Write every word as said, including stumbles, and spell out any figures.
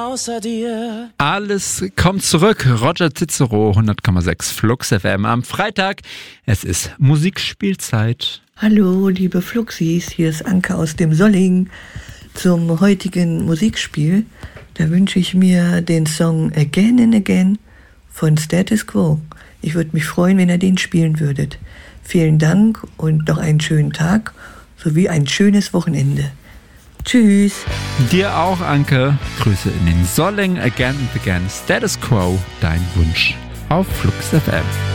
außer dir. Alles kommt zurück. Roger Cicero, hundert Komma sechs Flux F M am Freitag. Es ist Musikspielzeit. Hallo, liebe Fluxis, hier ist Anke aus dem Solling. Zum heutigen Musikspiel, da wünsche ich mir den Song Again and Again von Status Quo. Ich würde mich freuen, wenn ihr den spielen würdet. Vielen Dank und noch einen schönen Tag sowie ein schönes Wochenende. Tschüss. Dir auch, Anke. Grüße in den Solling. Again and Again. Status Quo, dein Wunsch auf Flux F M.